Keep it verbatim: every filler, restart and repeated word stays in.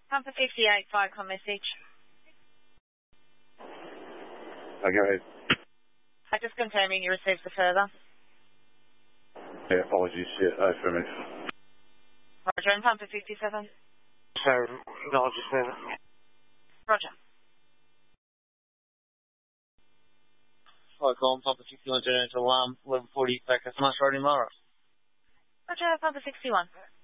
Pampa fifty-eight, Viacom message. Oh, go ahead. I just confirming you received the further. Yeah, apologies. Yeah, affirmative. Roger, and Pampa fifty-seven. So, acknowledge the further. Roger. Hi, Colin, Papa sixty-one, generator alarm, eleven forty, back at Smash Road in Lara. Roger, Pampa sixty-one.